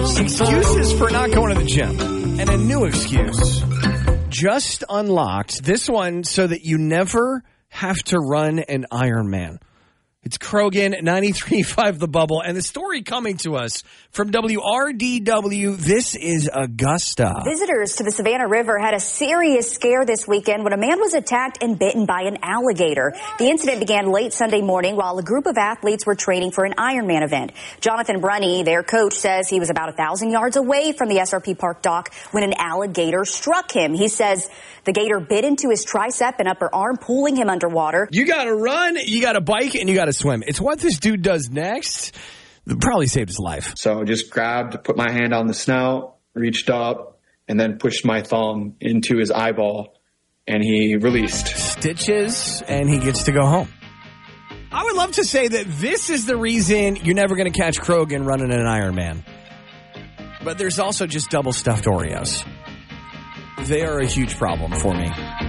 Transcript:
Excuses for not going to the gym. And a new excuse. Just unlocked. This one so that you never have to run an Ironman. It's Krogan, 93.5 The Bubble, and the story coming to us from WRDW, this is Augusta. Visitors to the Savannah River had a serious scare this weekend when a man was attacked and bitten by an alligator. The incident began late Sunday morning while a group of athletes were training for an Ironman event. Jonathan Brunny, their coach, says he was about 1,000 yards away from the SRP Park dock when an alligator struck him. He says the gator bit into his tricep and upper arm, pulling him underwater. You got to run, you got to bike, and you got to swim. It's what this dude does next. Probably saved his life. So just grabbed, put my hand on the snout, reached up, and then pushed my thumb into his eyeball, and he released. Stitches, and he gets to go home. I would love to say that this is the reason you're never going to catch Krogan running an Ironman. But there's also just double stuffed Oreos. They are a huge problem for me.